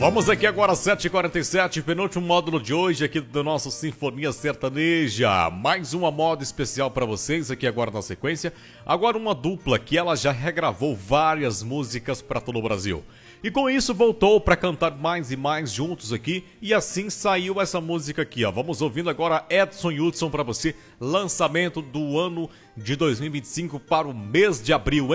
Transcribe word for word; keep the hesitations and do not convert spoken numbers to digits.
Vamos aqui agora, sete e quarenta e sete, penúltimo módulo de hoje aqui do nosso Sinfonia Sertaneja. Mais uma moda especial para vocês aqui agora na sequência. Agora uma dupla que ela já regravou várias músicas para todo o Brasil. E com isso voltou para cantar mais e mais juntos aqui. E assim saiu essa música aqui, ó. Vamos ouvindo agora Edson Hudson para você. Lançamento do ano de dois mil e vinte e cinco para o mês de abril.